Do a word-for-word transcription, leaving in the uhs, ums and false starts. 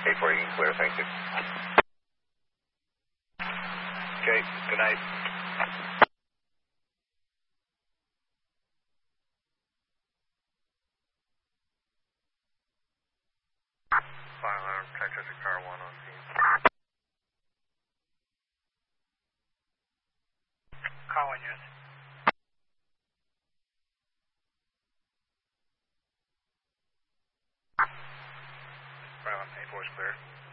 eight four, you can clear, thank you. Okay, good night. Fire alarm, Texas car one on scene. Car one, yes. Fire alarm, eight four is clear.